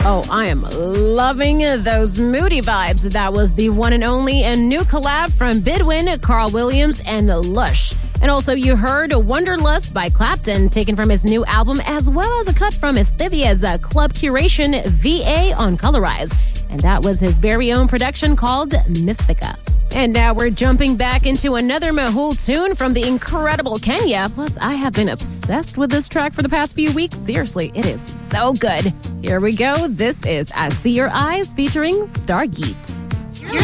Oh, I am loving those moody vibes. That was the one and only and new collab from Bidwin, Carl Williams, and Lush. And also you heard Wanderlust by Clapton, taken from his new album, as well as a cut from Estivia's club curation VA on Colorize. And that was his very own production called Mystica. And now we're jumping back into another Mehul tune from the incredible Kenya. Plus, I have been obsessed with this track for the past few weeks. Seriously, it is so good. Here we go. This is I See Your Eyes featuring Stargeets.